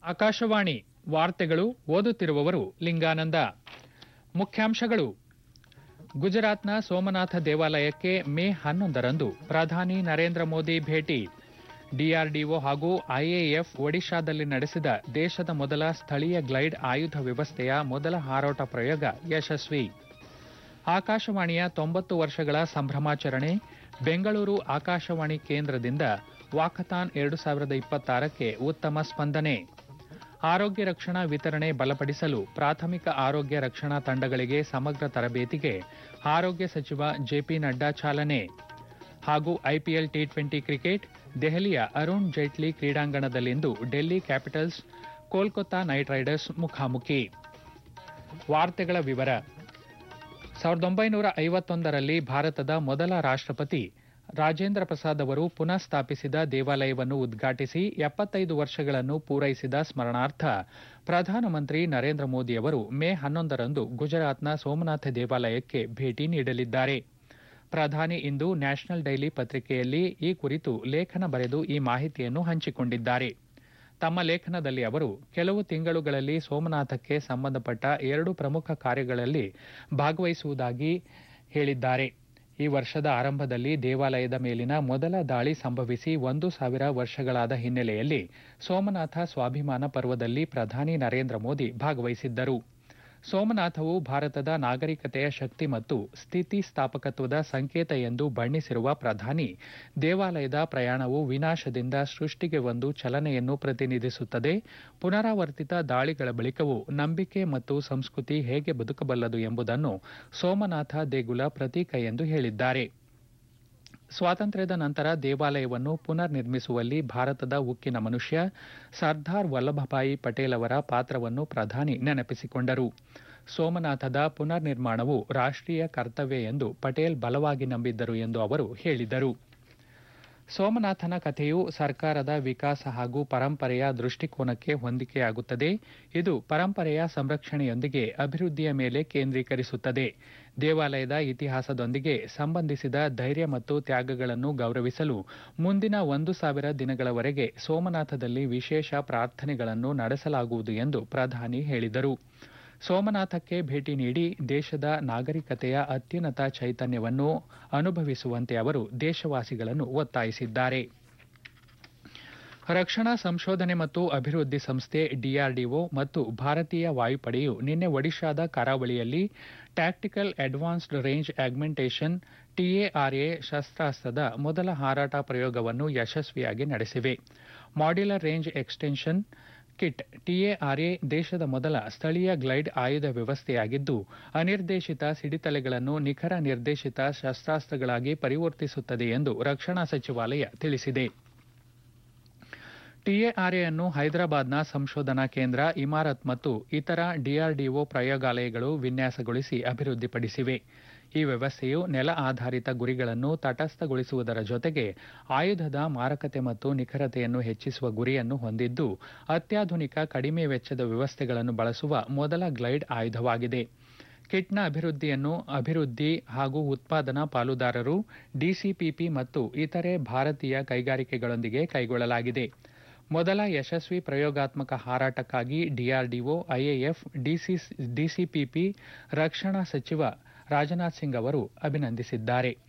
ಆಕಾಶವಾಣಿ ವಾರ್ತೆಗಳು ಓದುತ್ತಿರುವವರು ಲಿಂಗಾನಂದ. ಮುಖ್ಯಾಂಶಗಳು. ಗುಜರಾತ್ನ ಸೋಮನಾಥ ದೇವಾಲಯಕ್ಕೆ ಮೇ 11ರಂದು ಪ್ರಧಾನಿ ನರೇಂದ್ರ ಮೋದಿ ಭೇಟಿ. ಡಿಆರ್ಡಿಒ ಹಾಗೂ ಐಎಎಫ್ ಒಡಿಶಾದಲ್ಲಿ ನಡೆಸಿದ ದೇಶದ ಮೊದಲ ಸ್ಥಳೀಯ ಗ್ಲೈಡ್ ಆಯುಧ ವ್ಯವಸ್ಥೆಯ ಮೊದಲ ಹಾರಾಟ ಪ್ರಯೋಗ ಯಶಸ್ವಿ. ಆಕಾಶವಾಣಿಯ 90 ವರ್ಷಗಳ ಸಂಭ್ರಮಾಚರಣೆ. ಬೆಂಗಳೂರು ಆಕಾಶವಾಣಿ ಕೇಂದ್ರದಿಂದ ವಾಕಥಾನ್ 2026ಕ್ಕೆ ಉತ್ತಮ ಸ್ಪಂದನೆ. ಆರೋಗ್ಯ ರಕ್ಷಣಾ ವಿತರಣೆ ಬಲಪಡಿಸಲು ಪ್ರಾಥಮಿಕ ಆರೋಗ್ಯ ರಕ್ಷಣಾ ತಂಡಗಳಿಗೆ ಸಮಗ್ರ ತರಬೇತಿಗೆ ಆರೋಗ್ಯ ಸಚಿವ ಜೆಪಿ ನಡ್ಡಾ ಚಾಲನೆ. ಹಾಗೂ ಐಪಿಎಲ್ ಟಿ20 ಕ್ರಿಕೆಟ್. ದೆಹಲಿಯ Arun Jaitley ಕ್ರೀಡಾಂಗಣದಲ್ಲಿಂದು Delhi capitals Kolkata night Riders ಮುಖಾಮುಖಿ. ವಾರ್ತೆಗಳ ವಿವರ. 1951ರಲ್ಲಿ ಭಾರತದ ಮೊದಲ ರಾಷ್ಟ್ರಪತಿ ರಾಜೇಂದ್ರ ಪ್ರಸಾದ್ ಅವರು ಪುನಃ ಸ್ಥಾಪಿಸಿದ ದೇವಾಲಯವನ್ನು ಉದ್ಘಾಟಿಸಿ 75 ವರ್ಷಗಳನ್ನು ಪೂರೈಸಿದ ಸ್ಮರಣಾರ್ಥ ಪ್ರಧಾನಮಂತ್ರಿ ನರೇಂದ್ರ ಮೋದಿ ಅವರು ಮೇ 11ರಂದು ಗುಜರಾತ್ನ ಸೋಮನಾಥ ದೇವಾಲಯಕ್ಕೆ ಭೇಟಿ ನೀಡಲಿದ್ದಾರೆ. ಪ್ರಧಾನಿ ಇಂದು ನ್ಯಾಷನಲ್ ಡೈಲಿ ಪತ್ರಿಕೆಯಲ್ಲಿ ಈ ಕುರಿತು ಲೇಖನ ಬರೆದು ಈ ಮಾಹಿತಿಯನ್ನು ಹಂಚಿಕೊಂಡಿದ್ದಾರೆ. ತಮ್ಮ ಲೇಖನದಲ್ಲಿ ಅವರು ಕೆಲವು ತಿಂಗಳುಗಳಲ್ಲಿ ಸೋಮನಾಥಕ್ಕೆ ಸಂಬಂಧಪಟ್ಟ 2 ಪ್ರಮುಖ ಕಾರ್ಯಗಳಲ್ಲಿ ಭಾಗವಹಿಸುವುದಾಗಿ ಹೇಳಿದ್ದಾರೆ. ಈ ವರ್ಷದ ಆರಂಭದಲ್ಲಿ ದೇವಾಲಯದ ಮೇಲಿನ ಮೊದಲ ದಾಳಿ ಸಂಭವಿಸಿ 1000 ವರ್ಷಗಳಾದ ಹಿನ್ನೆಲೆಯಲ್ಲಿ ಸೋಮನಾಥ ಸ್ವಾಭಿಮಾನ ಪರ್ವದಲ್ಲಿ ಪ್ರಧಾನಿ ನರೇಂದ್ರ ಮೋದಿ ಭಾಗವಹಿಸಿದ್ದರು. ಸೋಮನಾಥವು ಭಾರತದ ನಾಗರಿಕತೆಯ ಶಕ್ತಿ ಮತ್ತು ಸ್ಥಿತಿಸ್ಥಾಪಕತ್ವದ ಸಂಕೇತ ಎಂದು ಬಣ್ಣಿಸಿರುವ ಪ್ರಧಾನಿ, ದೇವಾಲಯದ ಪ್ರಯಾಣವು ವಿನಾಶದಿಂದ ಸೃಷ್ಟಿಗೆ ಒಂದು ಚಲನೆಯನ್ನು ಪ್ರತಿನಿಧಿಸುತ್ತದೆ. ಪುನರಾವರ್ತಿತ ದಾಳಿಗಳ ಬಳಿಕವೂ ನಂಬಿಕೆ ಮತ್ತು ಸಂಸ್ಕೃತಿ ಹೇಗೆ ಬದುಕಬಲ್ಲದು ಎಂಬುದನ್ನು ಸೋಮನಾಥ ದೇಗುಲ ಪ್ರತೀಕ ಎಂದು ಹೇಳಿದ್ದಾರೆ. ಸ್ವಾತಂತ್ರ್ಯದ ನಂತರ ದೇವಾಲಯವನ್ನು ಪುನರ್ ನಿರ್ಮಿಸುವಲ್ಲಿ ಭಾರತದ ಉಕ್ಕಿನ ಮನುಷ್ಯ ಸರ್ದಾರ್ ವಲ್ಲಭಭಾಯಿ ಪಟೇಲ್ ಅವರ ಪಾತ್ರವನ್ನು ಪ್ರಧಾನಿ ನೆನಪಿಸಿಕೊಂಡರು. ಸೋಮನಾಥದ ಪುನರ್ ನಿರ್ಮಾಣವು ರಾಷ್ಟ್ರೀಯ ಕರ್ತವ್ಯ ಎಂದು ಪಟೇಲ್ ಬಲವಾಗಿ ನಂಬಿದ್ದರು ಎಂದು ಅವರು ಹೇಳಿದರು. ಸೋಮನಾಥನ ಕಥೆಯು ಸರ್ಕಾರದ ವಿಕಾಸ ಹಾಗೂ ಪರಂಪರೆಯ ದೃಷ್ಟಿಕೋನಕ್ಕೆ ಹೊಂದಿಕೆಯಾಗುತ್ತದೆ. ಇದು ಪರಂಪರೆಯ ಸಂರಕ್ಷಣೆಯೊಂದಿಗೆ ಅಭಿವೃದ್ಧಿಯ ಮೇಲೆ ಕೇಂದ್ರೀಕರಿಸುತ್ತದೆ. ದೇವಾಲಯದ ಇತಿಹಾಸದೊಂದಿಗೆ ಸಂಬಂಧಿಸಿದ ಧೈರ್ಯ ಮತ್ತು ತ್ಯಾಗಗಳನ್ನು ಗೌರವಿಸಲು ಮುಂದಿನ 1000 ದಿನಗಳವರೆಗೆ ಸೋಮನಾಥದಲ್ಲಿ ವಿಶೇಷ ಪ್ರಾರ್ಥನೆಗಳನ್ನು ನಡೆಸಲಾಗುವುದು ಎಂದು ಪ್ರಧಾನಿ ಹೇಳಿದರು. ಸೋಮನಾಥಕ್ಕೆ ಭೇಟಿ ನೀಡಿ ದೇಶದ ನಾಗರಿಕತೆಯ ಅತ್ಯುನ್ನತ ಚೈತನ್ಯವನ್ನು ಅನುಭವಿಸುವಂತೆ ಅವರು ದೇಶವಾಸಿಗಳನ್ನು ಒತ್ತಾಯಿಸಿದ್ದಾರೆ. ರಕ್ಷಣಾ ಸಂಶೋಧನೆ ಮತ್ತು ಅಭಿವೃದ್ಧಿ ಸಂಸ್ಥೆ ಡಿಆರ್ಡಿಒ ಮತ್ತು ಭಾರತೀಯ ವಾಯುಪಡೆಯು ನಿನ್ನೆ ಒಡಿಶಾದ ಕರಾವಳಿಯಲ್ಲಿ tactical advanced range augmentation TARA ಶಸ್ತ್ರಾಸ್ತ್ರದ ಮೊದಲ ಹಾರಾಟ ಪ್ರಯೋಗವನ್ನು ಯಶಸ್ವಿಯಾಗಿ ನಡೆಸಿವೆ. Modular range extension kit TARA ದೇಶದ ಮೊದಲ ಸ್ಥಳೀಯ ಗ್ಲೈಡ್ ಆಯುಧ ವ್ಯವಸ್ಥೆಯಾಗಿದ್ದು, ಅನಿರ್ದೇಶಿತ ಸಿಡಿತಲೆಗಳನ್ನು ನಿಖರ ನಿರ್ದೇಶಿತ ಶಸ್ತ್ರಾಸ್ತ್ರಗಳಾಗಿ ಪರಿವರ್ತಿಸುತ್ತದೆ ಎಂದು ರಕ್ಷಣಾ ಸಚಿವಾಲಯ ತಿಳಿಸಿದೆ. ಟಿಎಆರ್ಎ ಅನ್ನು ಹೈದರಾಬಾದ್ನ ಸಂಶೋಧನಾ ಕೇಂದ್ರ, ಇಮಾರತ್ ಮತ್ತು ಇತರ ಡಿಆರ್ಡಿಒ ಪ್ರಯೋಗಾಲಯಗಳು ವಿನ್ಯಾಸಗೊಳಿಸಿ ಅಭಿವೃದ್ಧಿಪಡಿಸಿವೆ. ಈ ವ್ಯವಸ್ಥೆಯು ನೆಲ ಆಧಾರಿತ ಗುರಿಗಳನ್ನು ತಟಸ್ಥಗೊಳಿಸುವುದರ ಜೊತೆಗೆ ಆಯುಧದ ಮಾರಕತೆ ಮತ್ತು ನಿಖರತೆಯನ್ನು ಹೆಚ್ಚಿಸುವ ಗುರಿಯನ್ನು ಹೊಂದಿದ್ದು, ಅತ್ಯಾಧುನಿಕ ಕಡಿಮೆ ವೆಚ್ಚದ ವ್ಯವಸ್ಥೆಗಳನ್ನು ಬಳಸುವ ಮೊದಲ ಗ್ಲೈಡ್ ಆಯುಧವಾಗಿದೆ. ಕಿಟ್ನ ಅಭಿವೃದ್ಧಿಯನ್ನು ಅಭಿವೃದ್ಧಿ ಹಾಗೂ ಉತ್ಪಾದನಾ ಪಾಲುದಾರರು, ಡಿಸಿಪಿಪಿ ಮತ್ತು ಇತರೆ ಭಾರತೀಯ ಕೈಗಾರಿಕೆಗಳೊಂದಿಗೆ ಕೈಗೊಳ್ಳಲಾಗಿದೆ. ಮೊದಲ ಯಶಸ್ವಿ ಪ್ರಯೋಗಾತ್ಮಕ ಹಾರಾಟಕ್ಕಾಗಿ ಡಿಆರ್ಡಿಒ, ಐಎಎಫ್, ಡಿಸಿಪಿಪಿ, ರಕ್ಷಣಾ ಸಚಿವ ರಾಜನಾಥ್ ಸಿಂಗ್ ಅವರು ಅಭಿನಂದಿಸಿದ್ದಾರೆ.